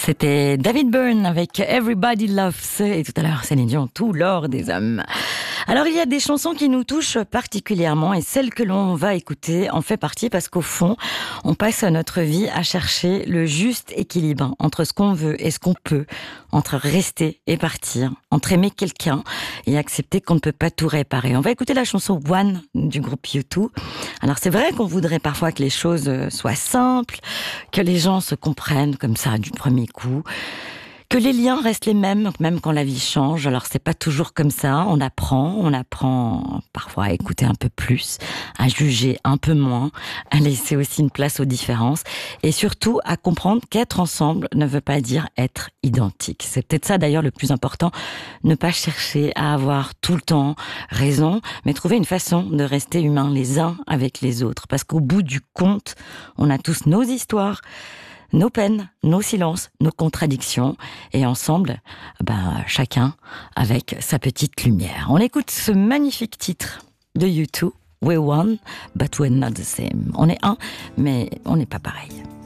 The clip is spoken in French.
C'était David Byrne avec Everybody Loves, et tout à l'heure Céline Dion, tout l'or des hommes. Alors il y a des chansons qui nous touchent particulièrement, et celle que l'on va écouter en fait partie, parce qu'au fond, on passe notre vie à chercher le juste équilibre entre ce qu'on veut et ce qu'on peut, entre rester et partir, entre aimer quelqu'un et accepter qu'on ne peut pas tout réparer. On va écouter la chanson One du groupe U2. Alors c'est vrai qu'on voudrait parfois que les choses soient simples, que les gens se comprennent comme ça du premier coup, que les liens restent les mêmes, même quand la vie change. Alors c'est pas toujours comme ça, on apprend parfois à écouter un peu plus, à juger un peu moins, à laisser aussi une place aux différences, et surtout à comprendre qu'être ensemble ne veut pas dire être identique. C'est peut-être ça d'ailleurs le plus important, ne pas chercher à avoir tout le temps raison, mais trouver une façon de rester humains les uns avec les autres, parce qu'au bout du compte, on a tous nos histoires, nos peines, nos silences, nos contradictions, et ensemble, chacun avec sa petite lumière. On écoute ce magnifique titre de U2, We're one, but we're not the same. On est un, mais on n'est pas pareil.